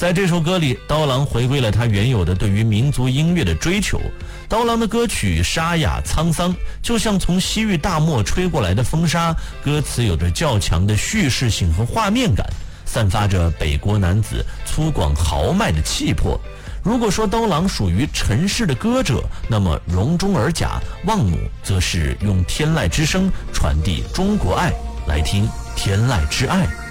在这首歌里，刀郎回归了他原有的对于民族音乐的追求。刀郎的歌曲沙哑沧桑，就像从西域大漠吹过来的风沙，歌词有着较强的叙事性和画面感，散发着北国男子粗犷豪迈的气魄。如果说刀郎属于尘世的歌者，那么容中尔甲望母则是用天籁之声传递中国爱。来听天籁之爱。